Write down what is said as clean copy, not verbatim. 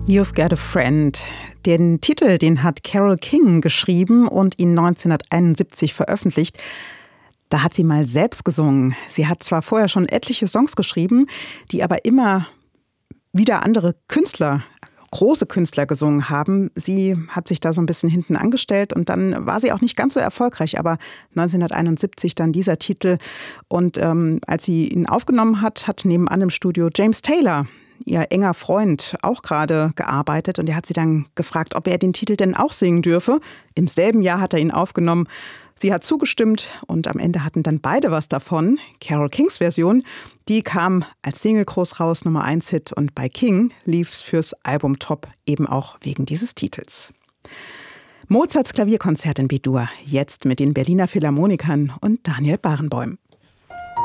You've Got a Friend. Den Titel, den hat Carole King geschrieben und ihn 1971 veröffentlicht. Da hat sie mal selbst gesungen. Sie hat zwar vorher schon etliche Songs geschrieben, die aber immer wieder andere Künstler, große Künstler gesungen haben. Sie hat sich da so ein bisschen hinten angestellt und dann war sie auch nicht ganz so erfolgreich. Aber 1971 dann dieser Titel. Und als sie ihn aufgenommen hat, hat nebenan im Studio James Taylor, ihr enger Freund, auch gerade gearbeitet. Und er hat sie dann gefragt, ob er den Titel denn auch singen dürfe. Im selben Jahr hat er ihn aufgenommen. Sie hat zugestimmt und am Ende hatten dann beide was davon. Carole Kings Version, die kam als Single groß raus, Nummer 1 Hit. Und bei King lief's fürs Album top, eben auch wegen dieses Titels. Mozarts Klavierkonzert in B-Dur, jetzt mit den Berliner Philharmonikern und Daniel Barenboim.